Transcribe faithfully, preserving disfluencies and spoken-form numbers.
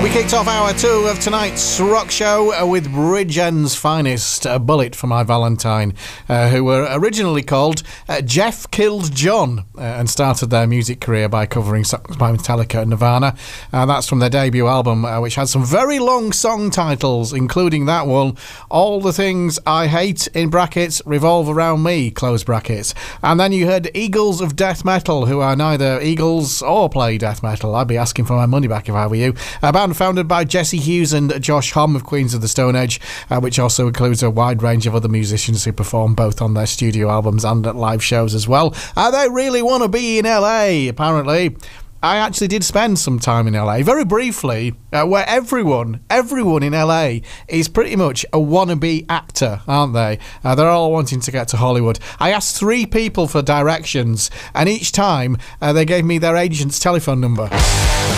Kicked off hour two of tonight's rock show with Bridgend's finest, A Bullet for My Valentine, uh, who were originally called uh, Jeff Killed John uh, and started their music career by covering songs by Metallica and Nirvana. And uh, that's from their debut album, uh, which had some very long song titles, including that one, All the Things I Hate, in brackets, Revolve Around Me, close brackets. And then you heard Eagles of Death Metal, who are neither Eagles or play death metal. I'd be asking for my money back if I were you. A band founded by Jesse Hughes and Josh Homme of Queens of the Stone Age, uh, which also includes a wide range of other musicians who perform both on their studio albums and at live shows as well. Uh, they really want to be in L A, apparently. I actually did spend some time in L A, very briefly, uh, where everyone, everyone in L A is pretty much a wannabe actor, aren't they? Uh, they're all wanting to get to Hollywood. I asked three people for directions, and each time uh, they gave me their agent's telephone number.